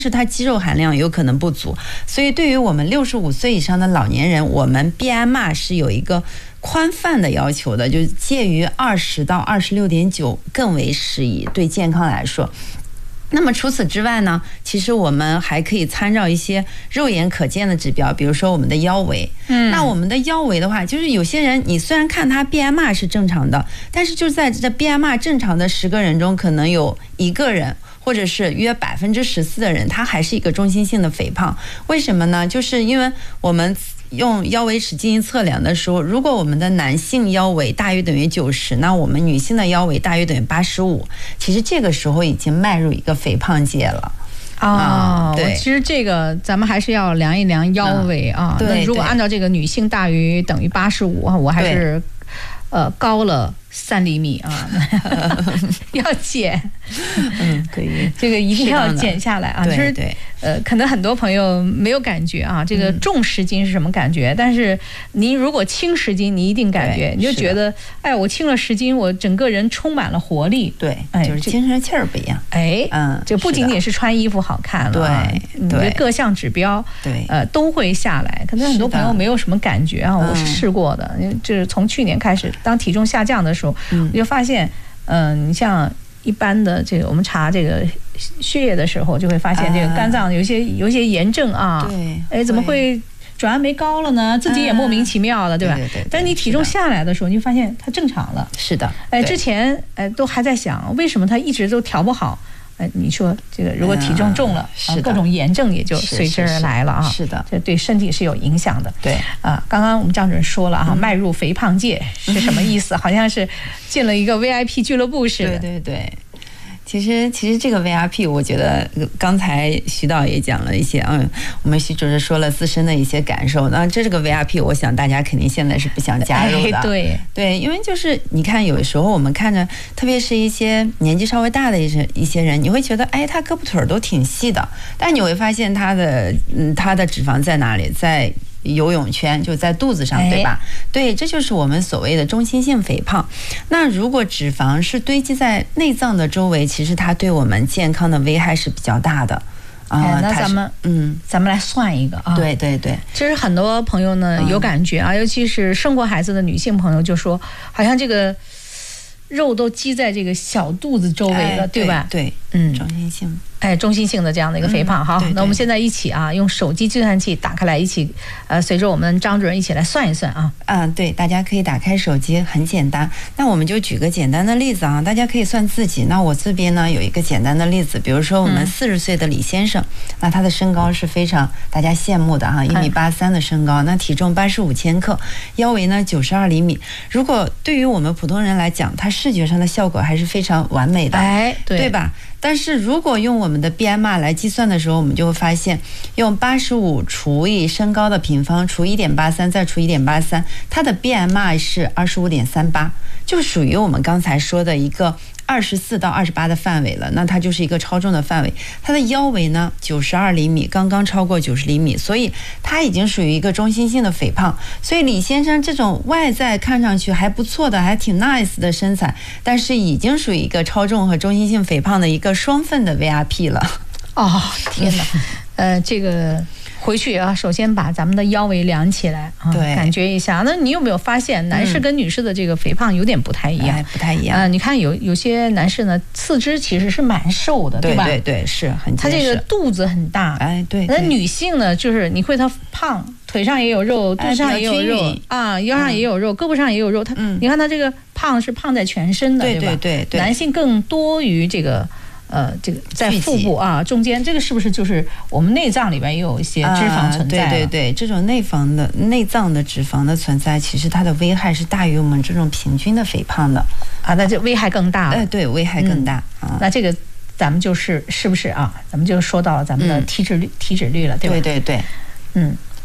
是它肌肉含量有可能不足，所以对于我们65岁以上的老年人，我们 BMI 是有一个宽泛的要求的，就介于20到26.9更为适宜，对健康来说。那么除此之外呢，其实我们还可以参照一些肉眼可见的指标，比如说我们的腰围。那我们的腰围的话，就是有些人你虽然看他 BMI 是正常的，但是就在这 BMI 正常的10个人中，可能有1个人，或者是约14%的人，他还是一个中心性的肥胖。为什么呢？就是因为我们用腰围尺进行测量的时候，如果我们的男性腰围大于等于90，那我们女性的腰围大于等于85，其实这个时候已经迈入一个肥胖界了。 对，其实这个咱们还是要量一量腰围啊。那如果按照这个女性大于等于85，我还是高了3厘米啊，要减， 可以， 这个一定要减下来啊。就是可能很多朋友没有感觉啊，这个重10斤是什么感觉？但是您如果轻10斤，你一定感觉，你就觉得，哎，我轻了10斤，我整个人充满了活力， 对，就是精神气儿不一样， 这不仅仅是穿衣服好看了，你的各项指标，都会下来。可能很多朋友没有什么感觉啊，我是试过的，就是从去年开始，当体重下降的时候，我就发现，你像一般的这个，我们查这个血液的时候，就会发现这个肝脏有一些炎症啊，怎么会转氨酶高了呢？自己也莫名其妙的，对吧？但是你体重下来的时候，你就发现它正常了。 是的， 之前都还在想为什么它一直都调不好。你说这个如果体重重了，各种炎症也就随之而来了啊。 是的， 这对身体是有影响的。 对刚刚我们张主任说了啊，迈入肥胖界是什么意思？好像是进了一个 VIP 俱乐部似的。 对。其实这个 VIP， 我觉得刚才徐导也讲了一些，我们徐主任说了自身的一些感受。那这个 VIP， 我想大家肯定现在是不想加入的。对，因为就是你看，有时候我们看着，特别是一些年纪稍微大的一些人，你会觉得，他胳膊腿都挺细的，但你会发现他的脂肪在哪里？在游泳圈，就在肚子上，对吧？对，这就是我们所谓的中心性肥胖。那如果脂肪是堆积在内脏的周围，其实它对我们健康的危害是比较大的。 那咱们来算一个啊。 对。 其实很多朋友呢有感觉啊，尤其是生过孩子的女性朋友，就说好像这个肉都积在这个小肚子周围了，对吧？ 对，中心性。 中心性的这样的一个肥胖。好，那我们现在一起啊，用手机计算器打开来，一起随着我们张主任一起来算一算啊。 对，大家可以打开手机，很简单。那我们就举个简单的例子啊，大家可以算自己。那我这边呢有一个简单的例子，比如说我们40岁的李先生，那他的身高是非常大家羡慕的1.83米的身高，那体重85千克，腰围呢92厘米。如果对于我们普通人来讲，他视觉上的效果还是非常完美的，对吧？但是如果用我们的 BMI 来计算的时候，我们就会发现，用85除以身高的平方除 1.83 再除 1.83， 它的 BMI 是 25.38， 就属于我们刚才说的一个24到28的范围了，那它就是一个超重的范围。它的腰围呢92厘米，刚刚超过90厘米，所以它已经属于一个中心性的肥胖。所以李先生这种外在看上去还不错的，还挺 nice 的身材，但是已经属于一个超重和中心性肥胖的一个双份的 VIP 了。 天哪，这个回去啊，首先把咱们的腰围量起来啊，感觉一下。那你有没有发现，男士跟女士的这个肥胖有点不太一样？ 不太一样。 你看有些男士呢，四肢其实是蛮瘦的，对吧？ 对，是很结实。 他这个肚子很大， 对。 那女性呢，就是你会她胖，腿上也有肉，肚子上也有肉腰上也有肉，胳膊上也有肉。你看她这个胖是胖在全身的，对吧？对。男性更多于这个。这个在腹部中间，这个是不是就是我们内脏里边也有一些脂肪存在？ 对，这种内脏的脂肪的存在，其实它的危害是大于我们这种平均的肥胖的那就危害更大了。 对，危害更大那这个咱们是不是咱们就说到了咱们的体脂率了，对吧？ 对。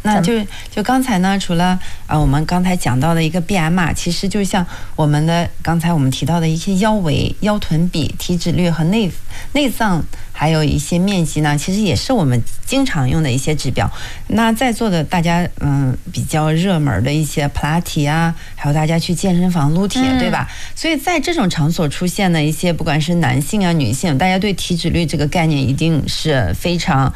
那就刚才呢，除了我们刚才讲到的一个 BMR， 其实就像我们的刚才我们提到的一些腰围、腰臀比、体脂率和内脏还有一些面积呢，其实也是我们经常用的一些指标。那在座的大家比较热门的一些普拉提啊，还有大家去健身房撸铁，对吧？所以在这种场所出现的一些不管是男性啊女性，大家对体脂率这个概念一定是非常